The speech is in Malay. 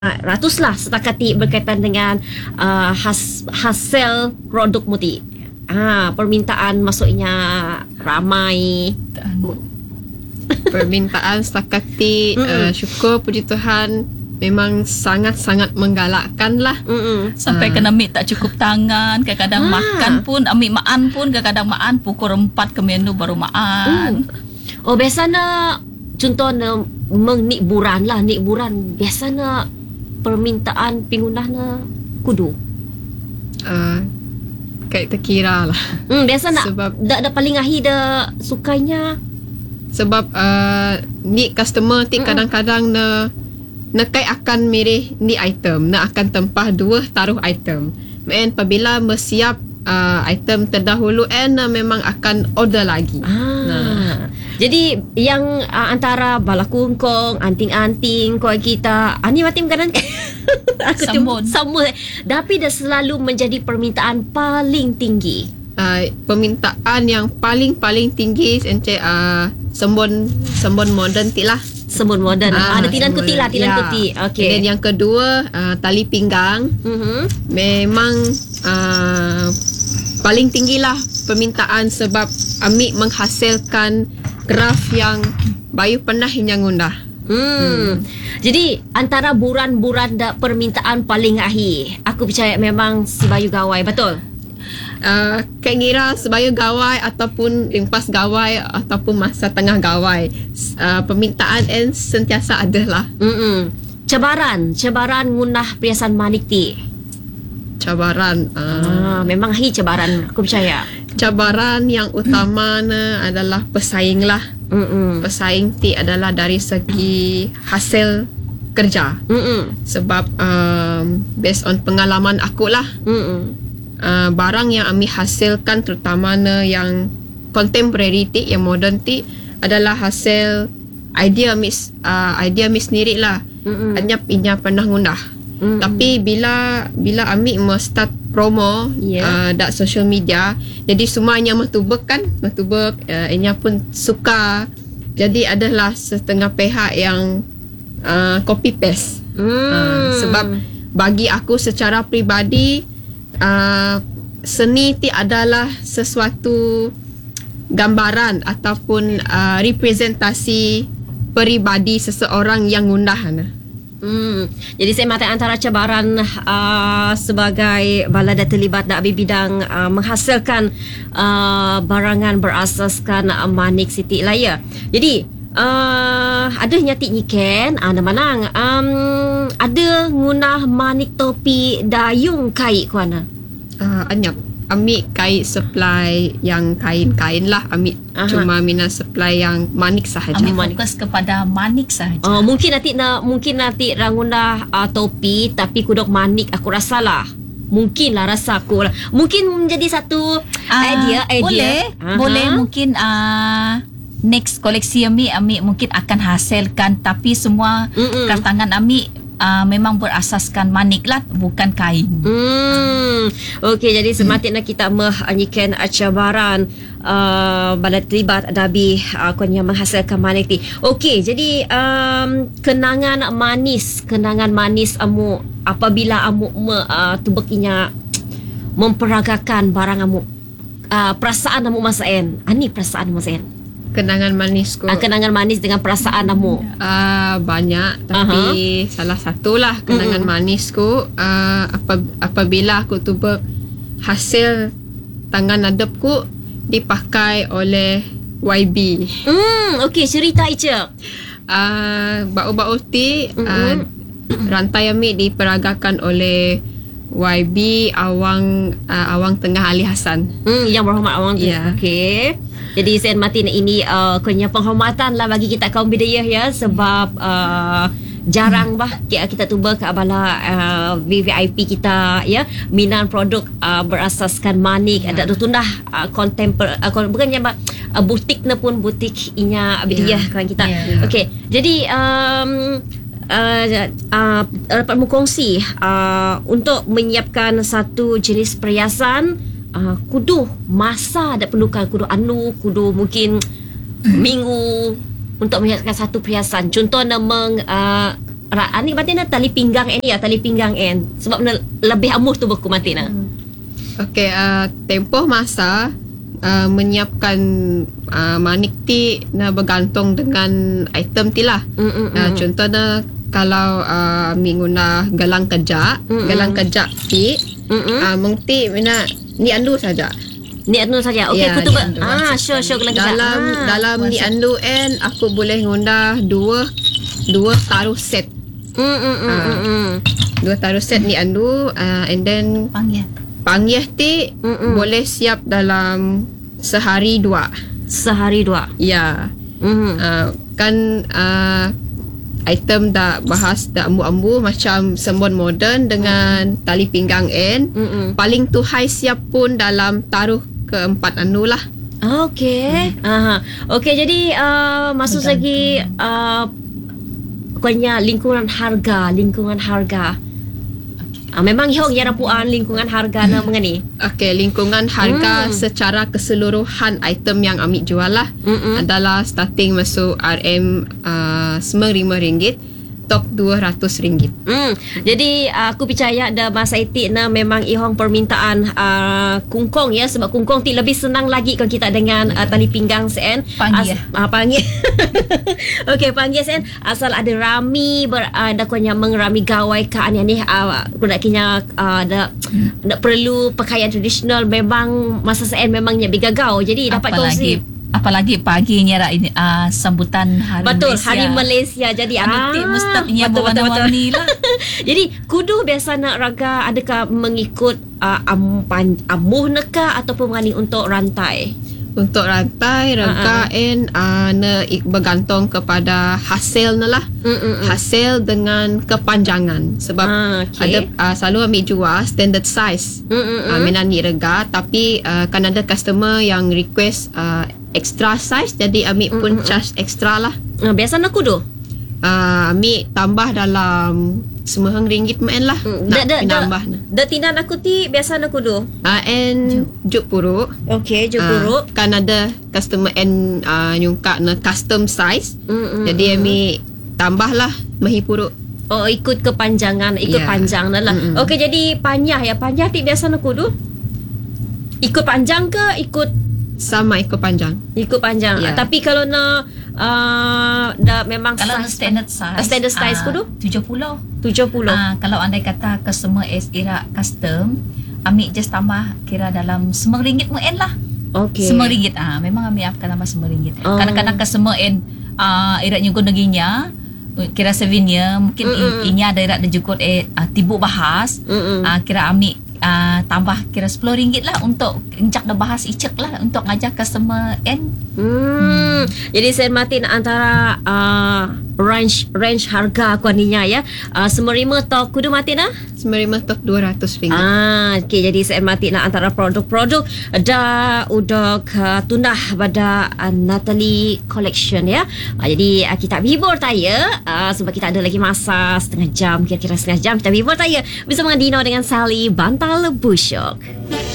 ratus lah setakati berkaitan dengan hasil produk muti. Permintaan maksudnya ramai. Permintaan setakati syukur puji Tuhan memang sangat-sangat menggalakkan lah. Sampai kena ambil tak cukup tangan. Kadang-kadang makan pun, ambil maan pun, kadang-kadang maan pukul 4 ke menu baru maan. Oh, biasanya contohnya nik buran lah, nik buran biasanya permintaan pingunahnya kudu. Kayak terkira lah. Biasa nak sebab dah paling akhir dah sukanya. Sebab ni customer ti kadang-kadang nekai akan mirih ni item, nak akan tempah dua taruh item. And apabila bersiap item terdahulu memang akan order lagi. Jadi yang antara bala kungkong, anting-anting kau kita, ni mati makanan Sambun. Tapi dah selalu menjadi permintaan paling tinggi. Permintaan yang paling tinggi encik sembun moden ti lah. Sembun moden. Ada tinan kuti lah, tinan kuti. Okey. Dan yang kedua tali pinggang. Memang paling tinggilah permintaan sebab Amik menghasilkan graf yang Bayu pernah yang ngundah. Jadi antara buran-buran permintaan paling akhir, aku percaya memang si Bayu gawai, betul? Kak ngira sebaya gawai ataupun lepas gawai ataupun masa tengah gawai, permintaan sentiasa ada lah. Cabaran ngunah perhiasan manik ti. Cabaran memang cabaran, aku percaya. Cabaran yang utama adalah pesaing lah. Pesaing ti adalah dari segi hasil kerja. Sebab based on pengalaman aku lah, barang yang Ami hasilkan terutama yang contemporary ti, yang modern ti adalah hasil idea Ami sendiri lah. Inya pernah ngundah. Tapi bila Ami start promo dak social media, jadi semuanya matubek kan, inya pun suka. Jadi adalah setengah pihak yang copy paste. Sebab bagi aku secara peribadi, seni ti adalah sesuatu gambaran ataupun representasi peribadi seseorang yang ngundah. Jadi saya mata antara cabaran sebagai balada terlibat nak bidang menghasilkan barangan berasaskan manik siti lah ya. Jadi ada nyati nyiken manang ada ngunah manik topi dayung kai kuana. Anyap Ami kait supply yang kain-kain lah. Ami cuma mina supply yang manik sahaja. Ami fokus kepada manik sahaja. Mungkin nanti rangunah topi tapi kudok manik, aku rasa lah. Mungkin lah rasa aku lah. Mungkin menjadi satu idea. Boleh mungkin next koleksi Ami mungkin akan hasilkan, tapi semua kartangan Ami memang berasaskan manik lah, bukan kain. Okey, jadi semakin kita menyanyikan cabaran pada terlibat dabi yang menghasilkan manik ni. Okey, jadi kenangan manis amu apabila amu tubekinya memperagakan barang amu, perasaan amu masaen. Ani perasaan masaen. Kenangan manisku. Kenangan manis dengan perasaan amu. Banyak, tapi salah satulah kenangan manisku apabila aku tubek hasil tangan adabku dipakai oleh YB. Okey, cerita Ica. Bau-bau ti rantai Ami diperagakan oleh YB Awang Tengah Ali Hassan. Yang berhormat Awang tu. Okey. Jadi Sen Martin ini penghormatan lah bagi kita kaum bidayah ya, sebab jarang kita tuba ke abala VVIP kita ya, minat produk berasaskan manik, ada tundah bukannya butik na pun butik inya bidayah kawan kita. Okey. Jadi dapat mengkongsi untuk menyiapkan satu jenis perhiasan, kudu masa ada perlukan, kudu mungkin minggu untuk menyiapkan satu perhiasan. Contoh Ani Matina tali pinggang ni ya, tali pinggang sebab lebih amuh tu beku Matina. Okey, tempoh masa menyiapkan manik ti na bergantung dengan item ti lah. Contohnya kalau menguna galang kejak, galang kejak ti mengti mina ni andu saja. Ni anu saja. Okey, Ya, aku tu ni andu. show galang kejak. Dalam ni andu aku boleh ngundah dua taruh set. Dua taruh set ni andu, and then panggih ti boleh siap dalam sehari 2. Sehari 2. Ya. Kan item dah bahas dah ambu-ambu macam sembon moden dengan tali pinggang paling tu high siap pun dalam taruh ke-4 anu lah. Okey. Okey, jadi masuk lagi kuanya lingkungan harga. Memang hiong ya rapuan lingkungan harga na mengani. Okey, lingkungan harga secara keseluruhan item yang ambil jual lah adalah starting masuk RM RM95, top RM200. Jadi aku percaya dah masa itik na memang ihong permintaan kungkong ya, sebab kungkong ti lebih senang lagi kalau kita dengan tali pinggang sen panggil. Okey, panggil sen asal ada rami ada kuanya mengrami gawai ka ni aku nak kinya ada perlu pakaian tradisional, memang masa sen memangnya bigagau, jadi dapat kongsi. Apalagi paginya ini sambutan Hari Betul, Malaysia. Hari Malaysia. Jadi mustahnya berwarna-warni lah. Jadi kudu biasa nak raga adakah mengikut amuh neka ataupun mengani untuk rantai? Untuk rantai raga bergantung kepada hasil lah. Hasil dengan kepanjangan, sebab ada selalu ambil jual standard size. Minan ni rega, tapi kan ada customer yang request extra size, jadi ambil pun charge extra lah. Biasa nak kudu ambil tambah dalam RM9 main lah. Nambah na. Da tinan aku ti biasa nak kudu. And juk puruk. Okey, juk puruk. Kan ada customer and nyungka na custom size. Jadi ambil tambah lah mahi puruk. Oh, ikut kepanjangan, panjang lah. Okey, jadi panjang ya. Panjang ti biasa nak kudu. Ikut panjang ke ikut sama ikut panjang? Ikut panjang. Tapi kalau nak dah memang kalau standard size kudu 70. Kalau andai kata customer era custom, ambil just tambah kira dalam RM9 mungkin lah. Okey. RM9. Memang ambil akan tambah RM9. Kadang-kadang customer era nyugun neginya kira souvenir mungkin inya ada era jukut tibuk bahas. Kira ambil tambah kira RM10 lah untuk injak dah bahas icek lah untuk ngajak customer Jadi Saint Martin antara range harga kuaninya ya. RM9 tok kudu Martin RM9 tok RM200. Okey, jadi Saint Martin antara produk-produk dah udah tundah pada Natalie Collection ya. Jadi kita bihibur taya sebab kita ada lagi masa kira-kira setengah jam kita bihibur taya bersama Dino dengan Sally Bantal Busyok.